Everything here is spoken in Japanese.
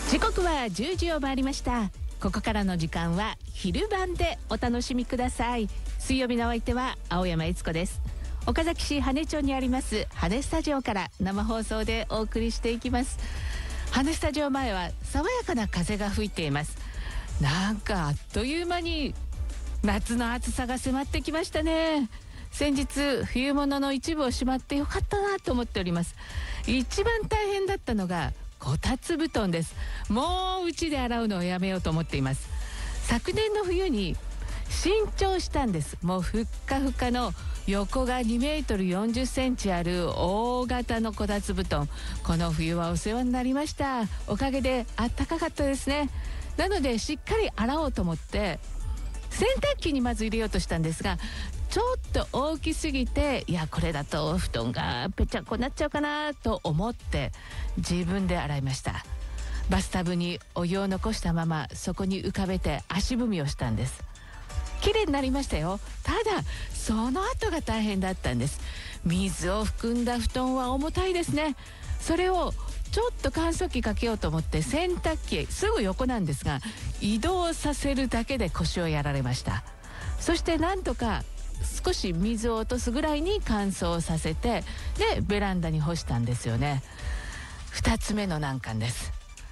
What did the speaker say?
時刻は10時を回りました。ここからの時間は昼晩でお楽しみください。水曜日のお相手は青山悦子です。岡崎市羽根町にあります羽根スタジオから生放送でお送りしていきます。羽根スタジオ前は爽やかな風が吹いています。なんかあっという間に夏の暑さが迫ってきましたね。先日冬物の一部をしまってよかったなと思っております。一番大変だったのがこたつ布団です。もううちで洗うのをやめようと思っています。昨年の冬に新調したんです。もうふっかふかの横が2メートル40センチある大型のこたつ布団、この冬はお世話になりました。おかげであったかかったですね。なのでしっかり洗おうと思って洗濯機にまず入れようとしたんですが、ちょっと大きすぎて、いやこれだと布団がぺちゃんこになっちゃうかなと思って自分で洗いました。バスタブにお湯を残したままそこに浮かべて足踏みをしたんです。綺麗になりましたよ。ただその後が大変だったんです。水を含んだ布団は重たいですね。それをちょっと乾燥機かけようと思って洗濯機すぐ横なんですが移動させるだけで腰をやられました。そしてなんとか少し水を落とすぐらいに乾燥させて、でベランダに干したんですよね。2つ目の難関です。